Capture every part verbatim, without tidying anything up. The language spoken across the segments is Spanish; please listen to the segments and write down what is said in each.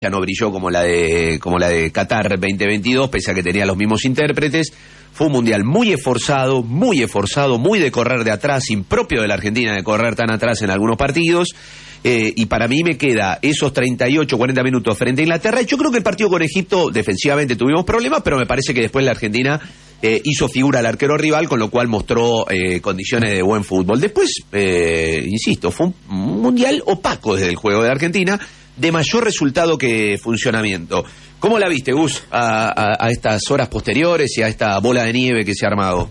cancha no brilló como la de como la de Qatar veinte veintidós, pese a que tenía los mismos intérpretes. Fue un mundial muy esforzado, muy esforzado, muy de correr de atrás, impropio de la Argentina de correr tan atrás en algunos partidos. Eh, y para mí me queda esos treinta y ocho, cuarenta minutos frente a Inglaterra. Yo creo que el partido con Egipto defensivamente tuvimos problemas, pero me parece que después la Argentina eh, hizo figura al arquero rival, con lo cual mostró eh, condiciones de buen fútbol. Después, eh, insisto, fue un mundial opaco desde el juego de Argentina, de mayor resultado que funcionamiento. ¿Cómo la viste, Gus, a, a, a estas horas posteriores y a esta bola de nieve que se ha armado?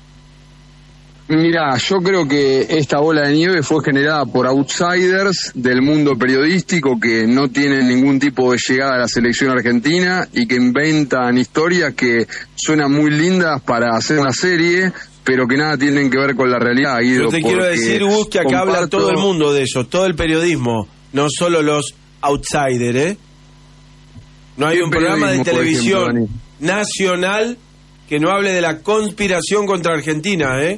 Mirá, yo creo que esta bola de nieve fue generada por outsiders del mundo periodístico que no tienen ningún tipo de llegada a la selección argentina y que inventan historias que suenan muy lindas para hacer una serie, pero que nada tienen que ver con la realidad. Guido, yo te quiero decir, Gus, que acá comparto... habla todo el mundo de eso, todo el periodismo, no solo los outsiders, ¿eh? No hay un programa de televisión ejemplo, nacional que no hable de la conspiración contra Argentina, ¿eh?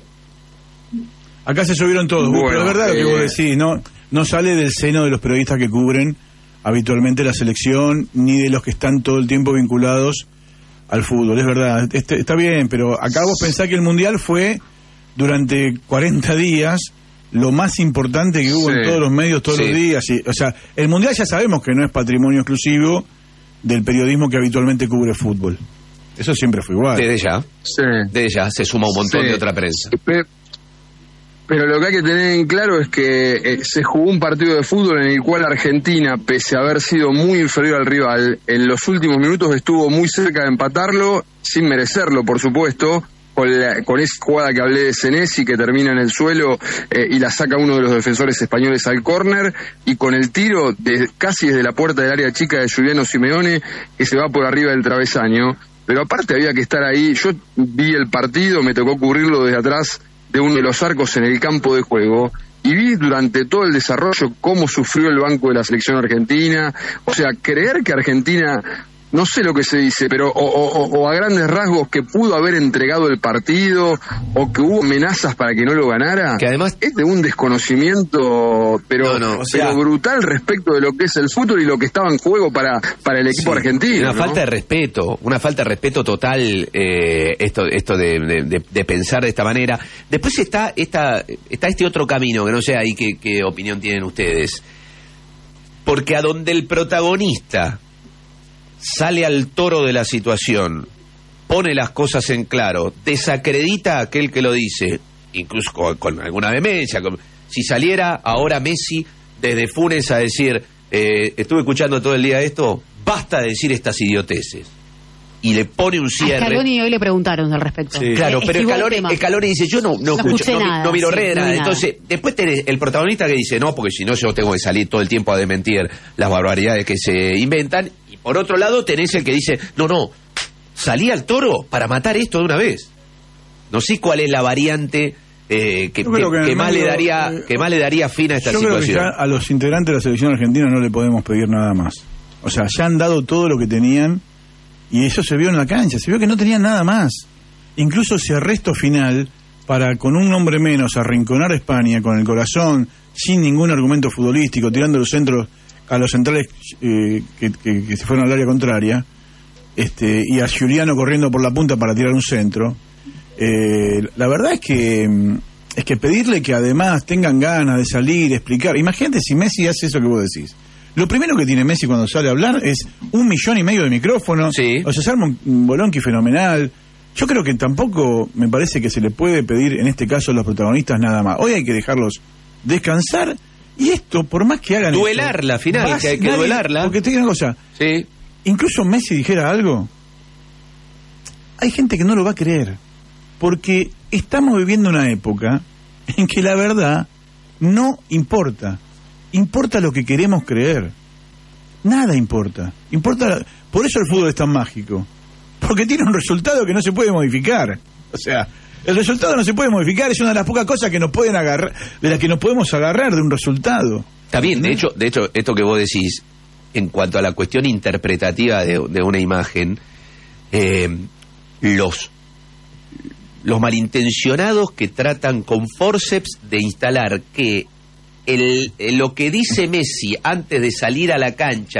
Acá se subieron todos, bueno, pero es verdad eh... lo que vos decís, no, no sale del seno de los periodistas que cubren habitualmente la selección, ni de los que están todo el tiempo vinculados al fútbol, es verdad, este, está bien, pero acá vos pensás que el Mundial fue durante cuarenta días lo más importante que hubo sí. en todos los medios, todos sí. los días, y, o sea, el Mundial ya sabemos que no es patrimonio exclusivo del periodismo que habitualmente cubre fútbol, eso siempre fue igual. Desde ya, sí. desde ya se suma un montón sí. de otra prensa. Pero... Pero lo que hay que tener en claro es que eh, se jugó un partido de fútbol en el cual Argentina, pese a haber sido muy inferior al rival, en los últimos minutos estuvo muy cerca de empatarlo, sin merecerlo, por supuesto, con, la, con esa jugada que hablé de Senesi, que termina en el suelo eh, y la saca uno de los defensores españoles al córner, y con el tiro de, casi desde la puerta del área chica de Giuliano Simeone, que se va por arriba del travesaño. Pero aparte había que estar ahí, yo vi el partido, me tocó cubrirlo desde atrás de uno de los arcos en el campo de juego y vi durante todo el desarrollo cómo sufrió el banco de la selección argentina. O sea, creer que Argentina, no sé lo que se dice, pero o, o, o a grandes rasgos que pudo haber entregado el partido o que hubo amenazas para que no lo ganara, que además es de un desconocimiento pero, no, no, o sea, pero brutal respecto de lo que es el fútbol y lo que estaba en juego para, para el equipo sí, argentino. Una ¿no? falta de respeto, una falta de respeto total, eh, esto esto de, de, de pensar de esta manera. Después está esta está este otro camino, que no sé ahí qué, qué opinión tienen ustedes. Porque a donde el protagonista sale al toro de la situación, pone las cosas en claro, desacredita a aquel que lo dice, incluso con, con alguna vehemencia. Con, si saliera ahora Messi desde Funes a decir, eh, estuve escuchando todo el día esto, basta de decir estas idioteces, y le pone un cierre. A Scaloni hoy le preguntaron al respecto. Sí. Claro, pero Scaloni, Scaloni dice, yo no, no, no escucho, no, nada, no miro sí, nada. Entonces, después tenés el protagonista que dice, no, porque si no yo tengo que salir todo el tiempo a desmentir las barbaridades que se inventan. Y por otro lado tenés el que dice, no, no, salí al toro para matar esto de una vez. No sé cuál es la variante eh, que, que, que, que más le daría eh, que más le daría fin a esta yo situación. Creo que ya a los integrantes de la selección argentina no le podemos pedir nada más. O sea, ya han dado todo lo que tenían. Y eso se vio en la cancha, se vio que no tenían nada más. Incluso ese arresto final para, con un hombre menos, arrinconar a España con el corazón, sin ningún argumento futbolístico, tirando los centros a los centrales eh, que, que, que se fueron al área contraria, este, y a Giuliano corriendo por la punta para tirar un centro. Eh, la verdad es que es que pedirle que además tengan ganas de salir, de explicar. Imagínate si Messi hace eso que vos decís. Lo primero que tiene Messi cuando sale a hablar es un millón y medio de micrófonos. Sí. O sea, se arma un bolonqui fenomenal. Yo creo que tampoco me parece que se le puede pedir, en este caso, a los protagonistas nada más. Hoy hay que dejarlos descansar. Y esto, por más que hagan... Duelarla, al final, vas, que hay que nadie, duelarla. Porque te digo una cosa. Sí. Incluso Messi dijera algo, hay gente que no lo va a creer. Porque estamos viviendo una época en que la verdad no importa. Importa lo que queremos creer. Nada importa. Importa. Por eso el fútbol es tan mágico. Porque tiene un resultado que no se puede modificar. O sea, el resultado no se puede modificar. Es una de las pocas cosas que nos pueden agarrar, de las que nos podemos agarrar de un resultado. Está bien. De hecho, de hecho, esto que vos decís, en cuanto a la cuestión interpretativa de, de una imagen, eh, los los malintencionados que tratan con forceps de instalar que El, lo que dice Messi antes de salir a la cancha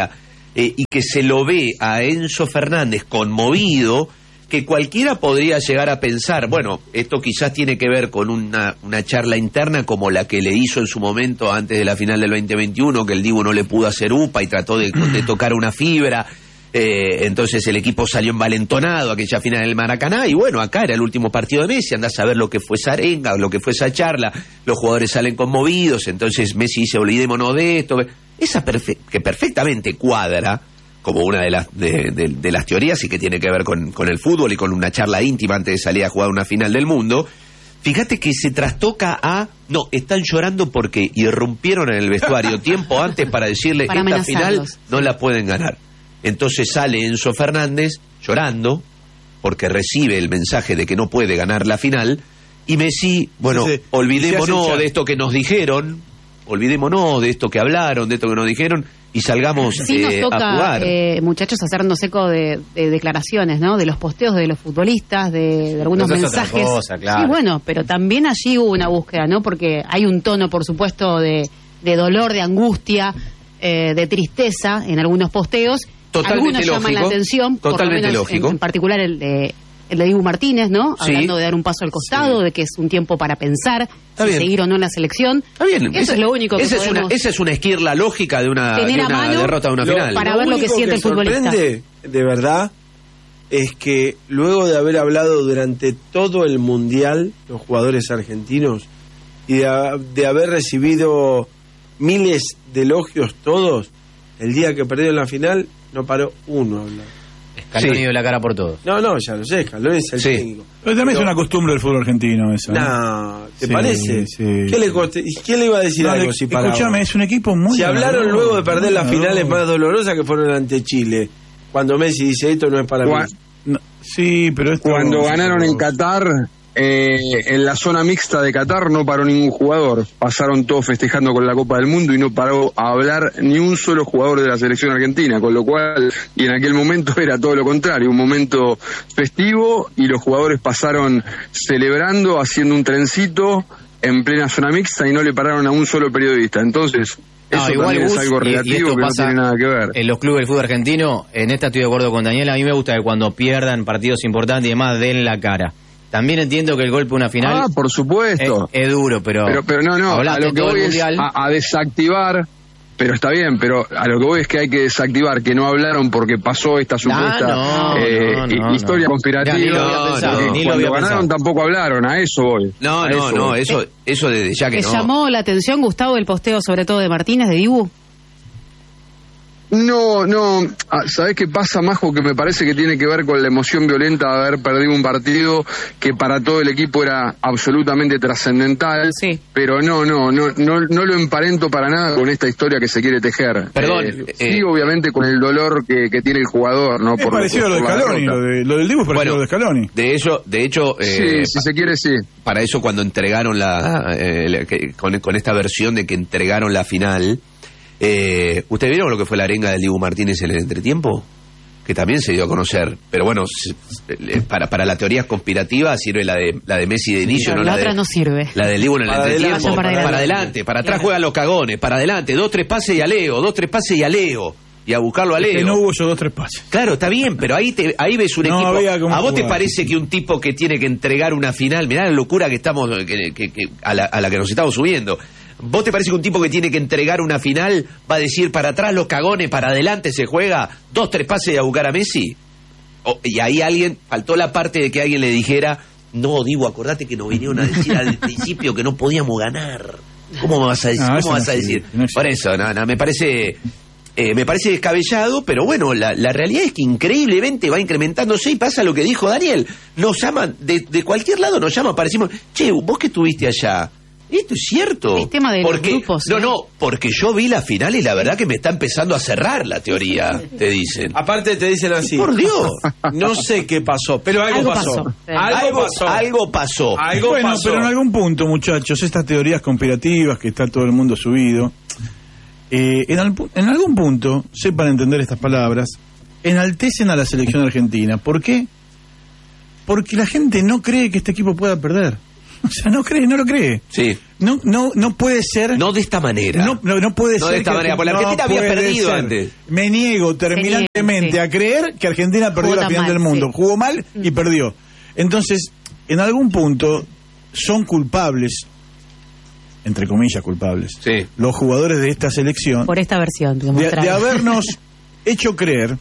eh, y que se lo ve a Enzo Fernández conmovido, que cualquiera podría llegar a pensar, bueno, esto quizás tiene que ver con una, una charla interna como la que le hizo en su momento antes de la final del veinte veintiuno, que el Dibu no le pudo hacer upa y trató de, de tocar una fibra, eh, entonces el equipo salió envalentonado aquella final del Maracaná, y bueno, acá era el último partido de Messi, andás a ver lo que fue esa arenga, lo que fue esa charla, los jugadores salen conmovidos, entonces Messi dice, olvidémonos de esto, esa perfe- que perfectamente cuadra como una de las de, de, de las teorías y que tiene que ver con, con el fútbol y con una charla íntima antes de salir a jugar una final del mundo. Fíjate que se trastoca a, no, están llorando porque irrumpieron en el vestuario tiempo antes para decirle, para esta final amenazarlos. no la pueden ganar. Entonces sale Enzo Fernández llorando porque recibe el mensaje de que no puede ganar la final, y Messi, bueno, Sí, sí. olvidémonos Se hace de esto que nos dijeron, olvidémonos de esto que hablaron, de esto que nos dijeron, y salgamos Sí nos eh, a toca, jugar. eh, muchachos, hacernos eco de, de declaraciones, ¿no? De los posteos de los futbolistas, de, de algunos Pero eso es otra mensajes. cosa, claro. Sí, bueno, pero también allí hubo una búsqueda, ¿no? Porque hay un tono, por supuesto, de, de dolor, de angustia, eh, de tristeza en algunos posteos. Totalmente Algunos llaman lógico, la atención, por lo totalmente menos lógico. En, en particular el de el de Dibu Martínez, ¿no? Sí. Hablando de dar un paso al costado, Sí. de que es un tiempo para pensar Está si bien. seguir o no en la selección. Está bien, Eso esa, es lo único que esa es podemos una esa es una esquirla lógica de una, de tener a una mano derrota de una Lo- final. para ver lo que único siente el futbolista. sorprende, de verdad, es que luego de haber hablado durante todo el mundial los jugadores argentinos y de, ha- de haber recibido miles de elogios todos, el día que perdieron la final no paró uno a hablar. Scaloni Sí. dio la cara por todos. No, no, ya lo sé, Scaloni es el Sí. técnico. Pero también Pero- es una costumbre del fútbol argentino eso. ¿eh? No, ¿te Sí, parece? sí, ¿Qué le sí. coste- ¿Y quién le iba a decir No, algo le- si paraba? escúchame, es un equipo muy Si hablaron ganador, luego de perder las muy finales ganador. más dolorosas que fueron ante Chile, cuando Messi dice esto no es para Gua- mí. No, sí, pero esto- Cuando ganaron en Qatar, eh, en la zona mixta de Qatar no paró ningún jugador. Pasaron todos festejando con la Copa del Mundo y no paró a hablar ni un solo jugador de la selección argentina, con lo cual, y en aquel momento era todo lo contrario, un momento festivo, y los jugadores pasaron celebrando, haciendo un trencito en plena zona mixta y no le pararon a un solo periodista. Entonces, No, eso igual, también Gus, es algo y- y relativo esto que no pasa tiene nada que ver. en los clubes del fútbol argentino. En esta estoy de acuerdo con Daniel. A mí me gusta que cuando pierdan partidos importantes y demás den la cara. También entiendo que el golpe de una final Ah, por es, supuesto. es duro, pero, Pero, pero no, no, a hablaste lo que todo el voy es mundial. a, a desactivar, pero está bien, pero a lo que voy es que hay que desactivar, que no hablaron porque pasó esta supuesta no, eh, no, hi- no, historia no. conspirativa. Ya, ni lo había porque pensado, ni lo cuando había ganaron pensado. tampoco hablaron, a eso voy. No, a no, eso no, voy. eso eso desde ya que ¿Te no. llamó la atención, Gustavo, el posteo sobre todo de Martínez, de Dibu? No, no, ah, ¿sabés qué pasa, Majo? Que me parece que tiene que ver con la emoción violenta de haber perdido un partido que para todo el equipo era absolutamente trascendental. Sí. Pero no, no, no, no, no lo emparento para nada con esta historia que se quiere tejer. Perdón, Eh, eh, sí, obviamente con el dolor que, que tiene el jugador, ¿no? Es parecido a lo de por la Scaloni, derrota. lo, de, lo del Dibu es parecido Bueno, a lo de Scaloni. De hecho, de hecho, Sí, eh, si se quiere, sí. para eso cuando entregaron la, eh, la- que- con, con esta versión de que entregaron la final, eh, ¿ustedes vieron lo que fue la arenga del Dibu Martínez en el entretiempo? Que también se dio a conocer, pero bueno, s- eh, para para la teoría conspirativa sirve la de la de Messi de inicio, Claro, no la la otra de no sirve. la del Dibu en el Para entretiempo, adelante, para, para para adelante. adelante, para atrás Claro. juegan los cagones, para adelante, dos tres pases y a Leo, dos tres pases y a Leo y a buscarlo a Que Leo. no hubo esos dos, tres pases. Claro, está bien, pero ahí te, ahí ves un No equipo. había cómo ¿A vos te jugar. parece que un tipo que tiene que entregar una final, mirá la locura que estamos que, que- que- a, la, a la que nos estamos subiendo? ¿Vos te parece que un tipo que tiene que entregar una final va a decir para atrás los cagones, para adelante se juega, dos, tres pases y a buscar a Messi? O- y ahí alguien, faltó la parte de que alguien le dijera, no, Dibu, acordate que nos vinieron a decir al principio que no podíamos ganar. ¿Cómo me vas a decir? No, ¿Cómo eso vas no a existe, decir? no existe. Por eso, no, no, me parece... Eh, me parece descabellado, pero bueno, la, la realidad es que increíblemente va incrementándose y pasa lo que dijo Daniel. Nos llaman, de, de cualquier lado nos llaman para decirnos, che, vos que estuviste allá, esto es cierto. Es tema de los porque, grupos, No, ¿eh? no, porque yo vi la final y la verdad que me está empezando a cerrar la teoría, te dicen. Aparte te dicen así. Por Dios. No sé qué pasó, pero algo, Algo pasó. pasó, sí. Algo pasó. Algo pasó. Algo Bueno, pasó. pero en algún punto, muchachos, estas teorías conspirativas que está todo el mundo subido, eh, en, al- en algún punto, sepan entender estas palabras, enaltecen a la selección argentina. ¿Por qué? Porque la gente no cree que este equipo pueda perder. O sea, no cree, no lo cree. Sí. No, no, no puede ser. No de esta manera. No, no, no puede no ser. de esta que, manera, porque la no Argentina había perdido ser. antes. Me niego terminantemente sí. a creer que Argentina perdió Jugó la final mal, del mundo. sí. Jugó mal y perdió. Entonces, en algún punto, son culpables, entre comillas culpables, Sí. los jugadores de esta selección, Por esta versión. de, de habernos hecho creer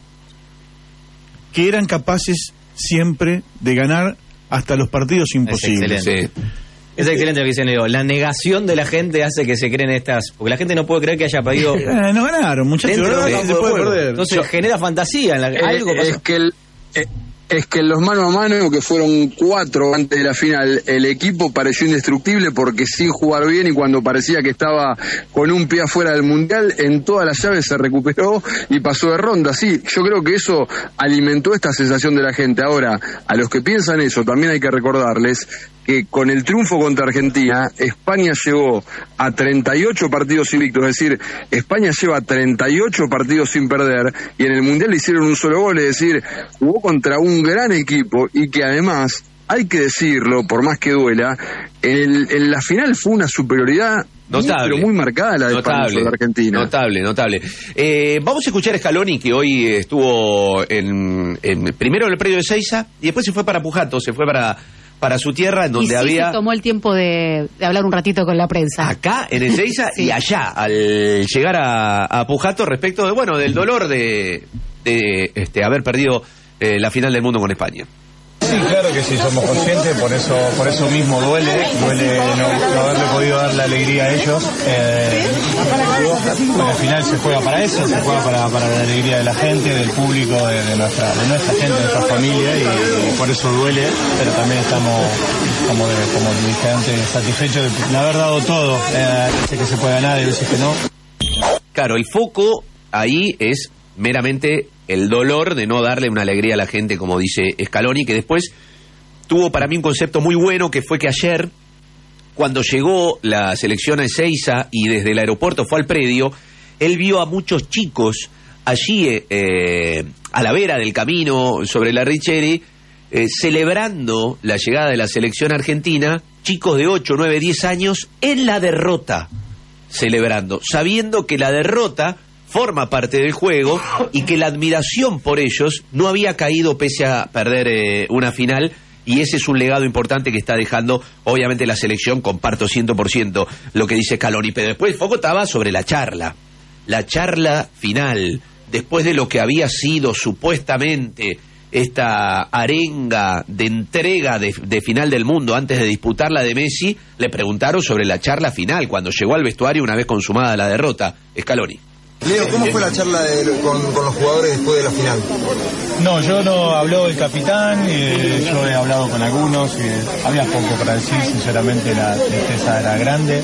que eran capaces siempre de ganar hasta los partidos imposibles. excelente. Sí. Es excelente lo que dicen, Leo. La negación de la gente hace que se creen estas... Porque la gente no puede creer que haya perdido... Eh, no ganaron, muchachos. Dentro ¿verdad? del No campo se de puede juego. perder. Entonces genera fantasía. En la... Eh, Algo pasó. es que el, eh, es que en los mano a mano, que fueron cuatro antes de la final, el equipo pareció indestructible porque sin jugar bien, y cuando parecía que estaba con un pie afuera del Mundial, en todas las llaves se recuperó y pasó de ronda. Sí, yo creo que eso alimentó esta sensación de la gente. Ahora, a los que piensan eso, también hay que recordarles que con el triunfo contra Argentina, España llegó a treinta y ocho partidos invictos, es decir, España lleva treinta y ocho partidos sin perder, y en el Mundial le hicieron un solo gol, es decir, jugó contra un gran equipo, y que además, hay que decirlo, por más que duela, el, en la final fue una superioridad Notable. Muy, pero muy marcada la de España sobre la Argentina. Notable, notable. Eh, vamos a escuchar a Scaloni, que hoy estuvo en, en primero en el predio de Seiza, y después se fue para Pujato, se fue para... para su tierra, en donde y sí había... se tomó el tiempo de, de hablar un ratito con la prensa. Acá, en Ezeiza, Sí. y allá, al llegar a, a Pujato, respecto de, bueno, del dolor de, de este, haber perdido eh, la final del mundo con España. Sí, claro que sí, somos conscientes, por eso por eso mismo duele, duele no, no haberle podido dar la alegría a ellos. Eh, bueno, al final se juega para eso, se juega para, para la alegría de la gente, del público, de, de, nuestra, de nuestra gente, de nuestra familia, y, y por eso duele, pero también estamos, como, de, como dije antes, satisfechos de haber dado todo. Eh, sé que se puede ganar y veces que no. Claro, el foco ahí es meramente el dolor de no darle una alegría a la gente, como dice Scaloni, que después tuvo para mí un concepto muy bueno, que fue que ayer, cuando llegó la selección a Ezeiza y desde el aeropuerto fue al predio, él vio a muchos chicos allí eh, a la vera del camino sobre la Richeri, eh, celebrando la llegada de la selección argentina, chicos de ocho, nueve, diez años en la derrota, celebrando, sabiendo que la derrota forma parte del juego y que la admiración por ellos no había caído pese a perder eh, una final, y ese es un legado importante que está dejando obviamente la selección. Comparto cien por ciento lo que dice Scaloni, pero después el foco estaba sobre la charla, la charla final, después de lo que había sido supuestamente esta arenga de entrega de, de final del mundo antes de disputarla de Messi. Le preguntaron sobre la charla final cuando llegó al vestuario una vez consumada la derrota. Scaloni. Leo, ¿cómo fue la charla de, con, con los jugadores después de la final? No, yo no habló el capitán, eh, yo he hablado con algunos, eh, había poco para decir, sinceramente la tristeza era grande.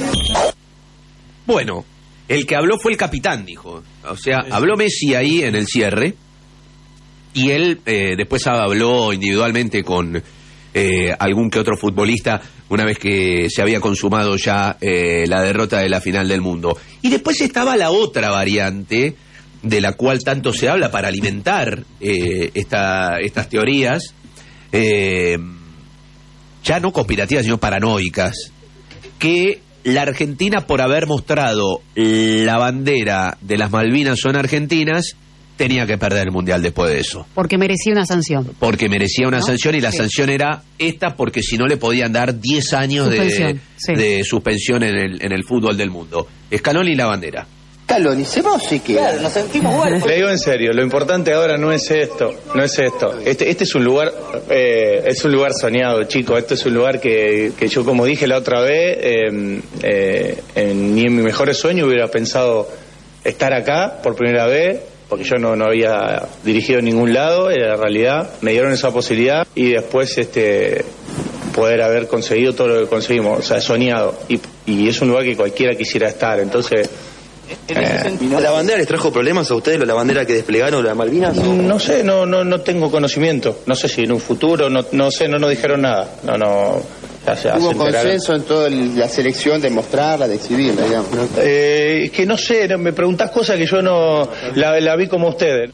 Bueno, el que habló fue el capitán, dijo. O sea, habló Messi ahí en el cierre, y él eh, después habló individualmente con eh, algún que otro futbolista una vez que se había consumado ya eh, la derrota de la final del mundo. Y después estaba la otra variante de la cual tanto se habla para alimentar eh, esta, estas teorías, eh, ya no conspirativas, sino paranoicas, que la Argentina, por haber mostrado la bandera de las Malvinas son argentinas, tenía que perder el Mundial después de eso. Porque merecía una sanción. Porque merecía una ¿No? sanción, y la Sí. sanción era esta, porque si no le podían dar diez años de, Suspensión, sí. de suspensión en el, en el fútbol del mundo. Scaloni y la bandera. Scaloni, se va o se queda. Claro, nos sentimos buenos. Le digo en serio, lo importante ahora no es esto, no es esto. Este, este es un lugar, eh, es un lugar soñado, chicos. Esto es un lugar que, que yo, como dije la otra vez, eh, eh, en, ni en mis mejores sueños hubiera pensado estar acá por primera vez, porque yo no, no había dirigido en ningún lado, en la realidad. Me dieron esa posibilidad, y después este poder haber conseguido todo lo que conseguimos, o sea, soñado. Y, y es un lugar que cualquiera quisiera estar, entonces... Eh, ¿La bandera les trajo problemas a ustedes, la bandera que desplegaron, la Malvinas? O... No sé, no no no tengo conocimiento. No sé si en un futuro, no no sé, no nos dijeron nada. No, no. Ya se, Hubo se consenso en toda la selección de mostrarla, de exhibirla, digamos, ¿no? Eh, es que no sé, no, me preguntás cosas que yo no la, la vi como ustedes.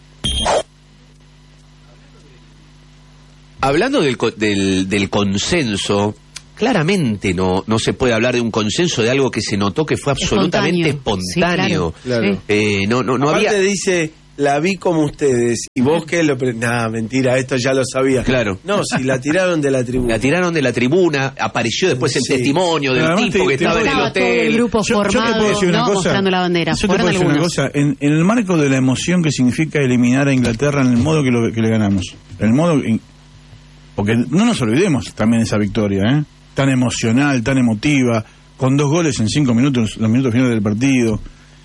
Hablando del, co- del, del consenso, claramente no no se puede hablar de un consenso de algo que se notó que fue absolutamente espontáneo. Sí, claro. Claro. Eh, no no no Aparte había dice, la vi como ustedes, y vos qué lo... Pre... Nah, mentira, esto ya lo sabía. Claro. No, si la tiraron de la tribuna. La tiraron de la tribuna, apareció después el Sí. testimonio del Además, tipo te- que te- estaba en el Estaba todo el hotel. grupo Yo- yo te formado, puedo decir una ¿no? cosa. Mostrando la bandera. Yo te Fueron puedo decir una algunos. cosa. En, en el marco de la emoción que significa eliminar a Inglaterra en el modo que, lo, que le ganamos. El modo... en- porque no nos olvidemos también de esa victoria, ¿eh? Tan emocional, tan emotiva, con dos goles en cinco minutos, los minutos finales del partido.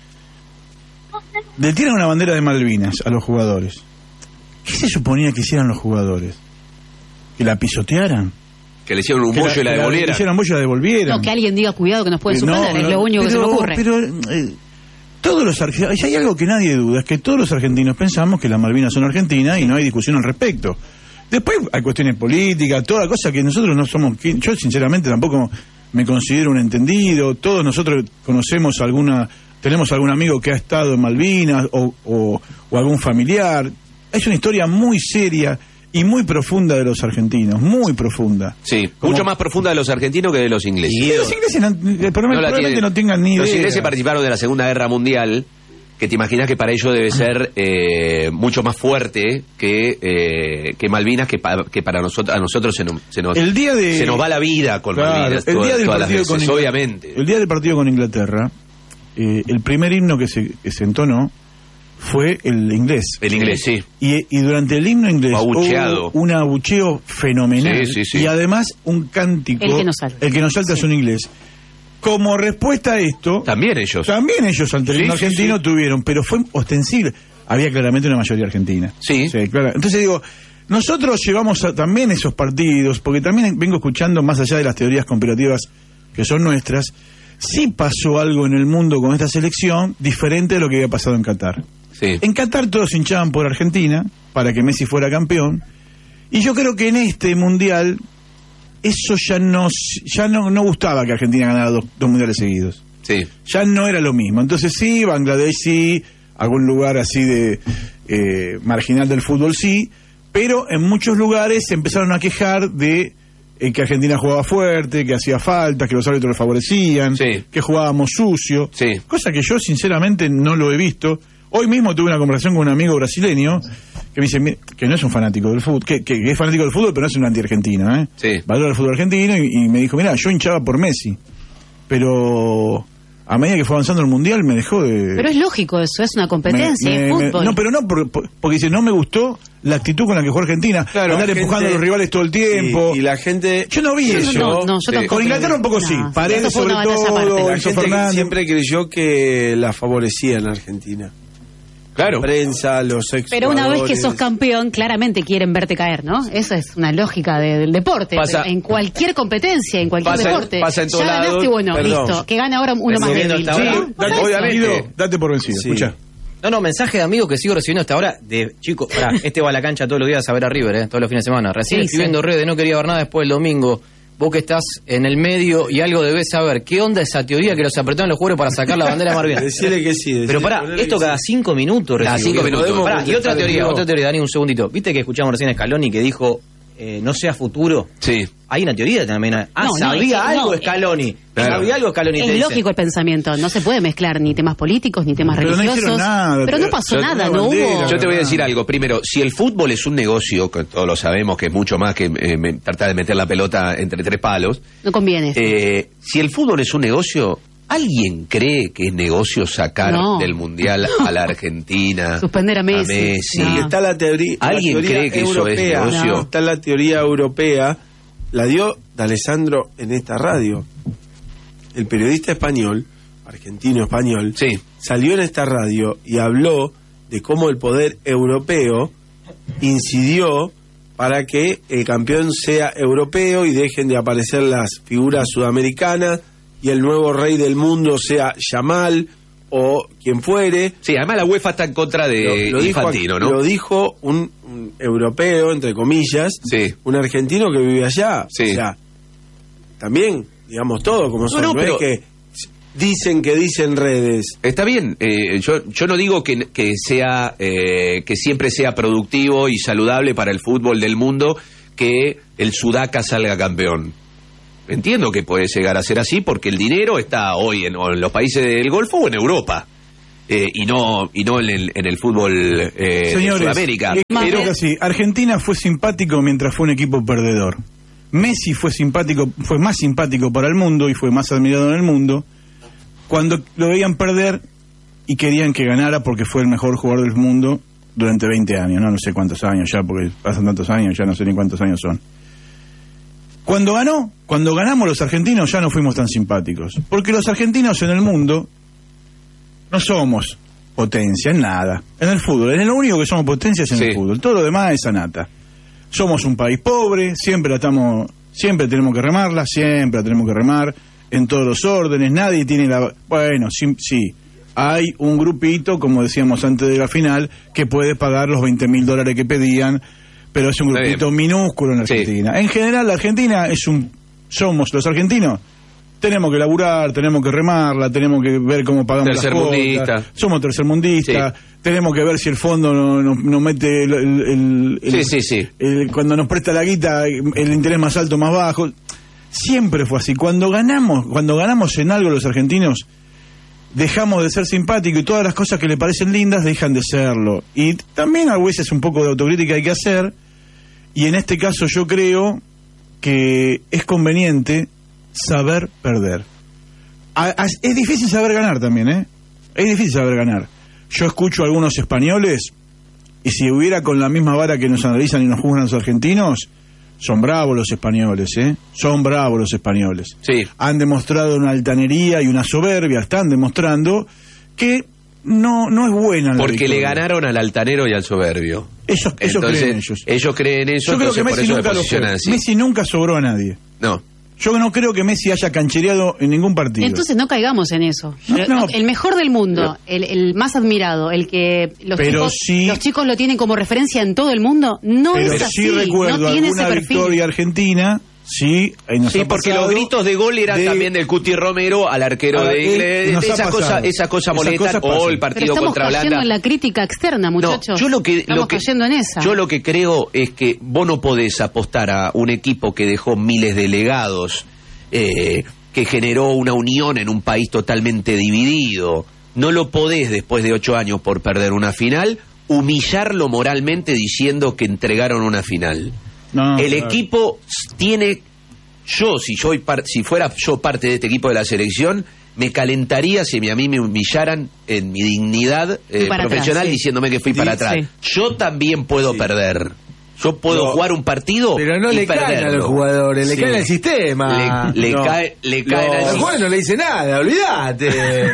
Le tiran una bandera de Malvinas a los jugadores. ¿Qué se suponía que hicieran los jugadores? ¿Que la pisotearan? Que le hicieron un ¿Que bollo y la que devolvieran. que hicieran bollo y la devolvieran? No, que alguien diga cuidado que nos pueden Eh, suspender, no, es no, lo único que se me pero- ocurre. Pero eh, todos los argentinos, hay algo que nadie duda, es que todos los argentinos pensamos que las Malvinas son argentinas y no hay discusión al respecto. Después hay cuestiones políticas, toda cosa que nosotros no somos, que yo sinceramente tampoco me considero un entendido, todos nosotros conocemos alguna, tenemos algún amigo que ha estado en Malvinas o, o, o algún familiar. Es una historia muy seria y muy profunda de los argentinos, muy profunda. Sí, Como- mucho más profunda de los argentinos que de los ingleses. Y los ingleses no- eh, probablemente, No la probablemente tienen. no tengan ni Los idea. ingleses participaron de la Segunda Guerra Mundial, que te imaginas que para ellos debe ser eh, mucho más fuerte que eh, que Malvinas, que, pa- que para nosotros a nosotros se nos, se nos El día de- se nos va la vida con Claro, Malvinas. el todas- día del todas las partido con veces, Ingl- obviamente. El día del partido con Inglaterra, eh, el primer himno que se, que se entonó fue el inglés. El inglés, sí. Y, y durante el himno inglés Abucheado. hubo un abucheo fenomenal. Sí, sí, sí. Y además un cántico. El que no salta. El que no salta es un inglés. Como respuesta a esto, También ellos. también ellos ante el Sí, himno sí, argentino sí. tuvieron, pero fue ostensible. Había claramente una mayoría argentina. Sí. claro. Entonces digo, nosotros llevamos a- también esos partidos, porque también vengo escuchando, más allá de las teorías conspirativas que son nuestras, sí pasó algo en el mundo con esta selección diferente de lo que había pasado en Qatar. Sí. En Qatar todos hinchaban por Argentina para que Messi fuera campeón, y yo creo que en este mundial eso ya no ya no, no gustaba que Argentina ganara dos, dos mundiales seguidos. Sí. Ya no era lo mismo. Entonces sí, Bangladesh sí, algún lugar así de eh, marginal del fútbol sí, pero en muchos lugares se empezaron a quejar de eh, que Argentina jugaba fuerte, que hacía faltas, que los árbitros le favorecían, Sí. que jugábamos sucio, Sí. cosa que yo sinceramente no lo he visto. Hoy mismo tuve una conversación con un amigo brasileño que me dice "Mire, que no es un fanático del fútbol, que, que- que es fanático del fútbol, pero no es un anti-argentino, ¿eh? Sí. Valora el fútbol argentino y, y me dijo, mira, yo hinchaba por Messi, pero a medida que fue avanzando el mundial me dejó de... Pero es lógico eso, es una competencia, me- es me- fútbol. no, pero no, por- por- porque dice, no me gustó la actitud con la que jugó Argentina, Claro, andar gente- empujando a los rivales todo el tiempo. Y, y la gente... Yo no vi No, eso. no, no, yo Sí. tampoco. Con Inglaterra un poco sí, No, Paredes eso fue sobre una batalla aparte. todo, La Enzo gente Fernández. siempre creyó que la favorecían a Argentina. Claro. La prensa, los ex Pero una vez que jugadores. sos campeón, claramente quieren verte caer, ¿no? Eso es una lógica de- del deporte. Pasa- en cualquier competencia, en cualquier Pasa en- deporte. pasa en todos ya ganaste, lados. bueno, Perdón. listo. Que gane ahora uno más Recibiendo débil. hasta ¿no? ahora. Por Date, eso. obviamente. Guido, date por vencido, Sí. escucha. No, no, mensaje de amigo que sigo recibiendo hasta ahora de chicos. Pará, este va a la cancha todos los días a ver a River, ¿eh? Todos los fines de semana. Recién Sí, escribiendo sí. redes, no quería ver nada después del domingo. Vos que estás en el medio y algo debes saber. ¿Qué onda esa teoría que los apretaron los jugadores para sacar la bandera de Malvinas? Decirle que sí. decirle- Pero pará, ponerle esto que cada sí. cinco minutos Cada recibo. cinco minutos. Pará, y otra Contestar teoría, el otra teoría, Dani, un segundito. ¿Viste que escuchamos recién a Scaloni que dijo eh, no sea futuro? Sí. Hay una teoría también. Ah, No, no, sabía es que algo no, Scaloni. Claro. Sabía algo Scaloni. te Es dice. lógico el pensamiento, no se puede mezclar ni temas políticos ni temas Pero no religiosos. hicieron nada, pero no pero- pasó yo- nada, una no bandera, hubo. Yo te voy a Ah. decir algo. Primero, si el fútbol es un negocio, que todos lo sabemos que es mucho más que eh, me- tratar de meter la pelota entre tres palos, No conviene. eh, si el fútbol es un negocio, ¿alguien cree que es negocio sacar No. del Mundial a la Argentina? Suspender a Messi. Messi? No. Está la teoría. la ¿Alguien teoría cree que eso es europea. negocio? No. Está la teoría europea. La dio D'Alessandro en esta radio. El periodista español, argentino español, Sí. salió en esta radio y habló de cómo el poder europeo incidió para que el campeón sea europeo y dejen de aparecer las figuras sudamericanas y el nuevo rey del mundo sea Yamal o quien fuere. Sí, además la UEFA está en contra de Lo- lo dijo Infantino, aquí- ¿no? Lo dijo un, un europeo, entre comillas, Sí. un argentino que vive allá. Sí. O sea, también, digamos, todo como son. no, No, pero- es que dicen que dicen redes. Está bien, eh, yo, yo no digo que, que sea eh, que siempre sea productivo y saludable para el fútbol del mundo que el Sudaca salga campeón. entiendo que puede llegar a ser así porque el dinero está hoy en, en los países del Golfo o en Europa. Eh, y no y no en el, en el fútbol eh, Señores, de Sudamérica. Pero que así, Argentina fue simpático mientras fue un equipo perdedor. Messi fue simpático, fue más simpático para el mundo y fue más admirado en el mundo cuando lo veían perder y querían que ganara porque fue el mejor jugador del mundo durante veinte años, no, no sé cuántos años ya, porque pasan tantos años, ya no sé ni cuántos años son. Cuando ganó, cuando ganamos los argentinos ya no fuimos tan simpáticos, porque los argentinos en el mundo no somos potencia en nada, en el fútbol, en lo único que somos potencia es en sí. el fútbol, todo lo demás es anata. Somos un país pobre, siempre la estamos, siempre tenemos que remarla, siempre la tenemos que remar, en todos los órdenes, nadie tiene la... Bueno, sí, sí, hay un grupito, como decíamos antes de la final, que puede pagar los veinte mil dólares que pedían, pero es un grupito minúsculo en Argentina. Sí. En general, la Argentina es un... Somos los argentinos, tenemos que laburar, tenemos que remarla, tenemos que ver cómo pagamos las cosas. Somos tercermundistas, sí. Tenemos que ver si el fondo nos no, no mete el, el, el, sí, sí, sí. el, cuando nos presta la guita, el interés más alto, más bajo. Siempre fue así. Cuando ganamos, cuando ganamos en algo los argentinos, dejamos de ser simpáticos y todas las cosas que le parecen lindas dejan de serlo. Y también a veces un poco de autocrítica hay que hacer. Y en este caso yo creo que es conveniente saber perder. A, a, es difícil saber ganar también, ¿eh? Es difícil saber ganar. Yo escucho a algunos españoles y si hubiera con la misma vara que nos analizan y nos juzgan los argentinos, son bravos los españoles, ¿eh? Son bravos los españoles. Sí. Han demostrado una altanería y una soberbia, están demostrando que no no es buena la porque victoria. Le ganaron al altanero y al soberbio. Ellos, ellos entonces, creen ellos. Ellos creen eso, Yo creo que Messi nunca lo fue. así. Messi nunca sobró a nadie. No. Yo no creo que Messi haya canchereado en ningún partido. Entonces no caigamos en eso. No, no. El mejor del mundo, no. el, el más admirado, el que los pero chicos, sí, los chicos lo tienen como referencia en todo el mundo, no pero es así. Sí recuerdo no tiene alguna ese perfil. victoria argentina. Sí, nos sí, porque los gritos de gol eran de, también del Cuti Romero al arquero a, de Inglés. Esa cosa, esa cosa molesta o el partido Pero contra Holanda. Estamos cayendo en la crítica externa, muchachos. No, yo lo que, estamos lo que, cayendo en esa. Yo lo que creo es que vos no podés apostar a un equipo que dejó miles de legados, eh, que generó una unión en un país totalmente dividido. No lo podés, después de ocho años por perder una final, humillarlo moralmente diciendo que entregaron una final. No, el claro. equipo tiene, yo si yo si fuera yo parte de este equipo de la selección, me calentaría si a mí me humillaran en mi dignidad eh, profesional atrás, sí. diciéndome que fui sí, para atrás. Sí. Yo también puedo sí. perder. Yo puedo no, jugar un partido pero no y le perderlo. caen a los jugadores, le sí. caen al sistema. Le, le no. cae, le caen no, al sistema. No le dice nada, olvídate.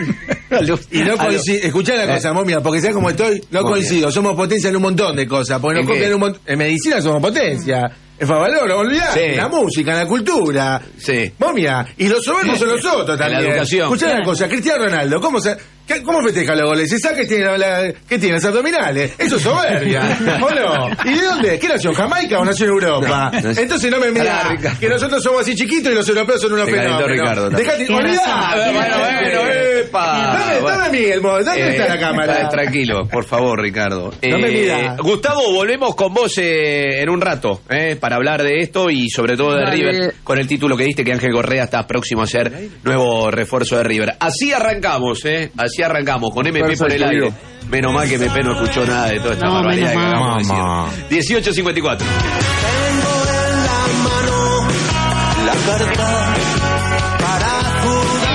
Y no coincido, escuchá la cosa, momia, porque sabes cómo estoy, no momia. coincido, somos potencia en un montón de cosas, porque nos copian un montón, en medicina somos potencia. En Favaloro, no olvidate, sí. en la música, en la cultura. Sí. Momia, y los soberbios son los otros también. En la educación. Escuchá claro. una cosa, Cristiano Ronaldo, ¿cómo se, qué, cómo festeja los goles? ¿Se sabe que tiene, la, que tiene las abdominales? Eso es soberbia, ¿o no? ¿Y de dónde? ¿Qué nació? ¿En Jamaica o nació en Europa? No, no es... Entonces no me mirá que nosotros somos así chiquitos y los europeos son unos fenómenos. Dejate, olvidate. Bueno, bueno, epa. Dame, dame a mí el modo, ¿dónde eh, está la cámara? Tranquilo, por favor, Ricardo. No me mirá. Gustavo, volvemos con vos eh, en un rato, eh, para hablar de esto y sobre todo de Dale. River, con el título que diste que Ángel Correa está próximo a ser nuevo refuerzo de River. Así arrancamos, ¿eh? Así arrancamos, con M P por el aire. Menos mal que M P no escuchó nada de toda esta no, barbaridad que acabamos de decir. dieciocho cincuenta y cuatro. Tengo en la mano la carta para jugar.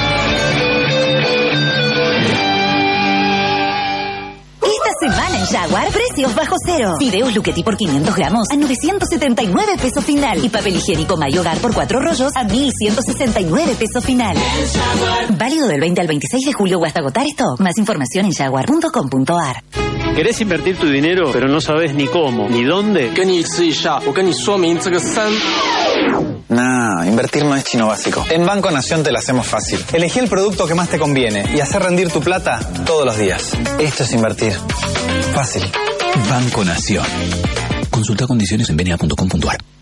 Esta semana en Jaguar, precios bajo cero. Fideos Luchetti por quinientos gramos a novecientos setenta y nueve pesos final. Y papel higiénico May Hogar por cuatro rollos a mil ciento sesenta y nueve pesos final. Válido del veinte al veintiséis de julio o hasta agotar stock. Más información en jaguar punto com punto a r. ¿Querés invertir tu dinero, pero no sabes ni cómo, ni dónde? No, invertir no es chino básico. En Banco Nación te lo hacemos fácil. Elegí el producto que más te conviene y hacer rendir tu plata todos los días. Esto es invertir. Fácil. Banco Nación. Consulta condiciones en b n a punto com punto a r.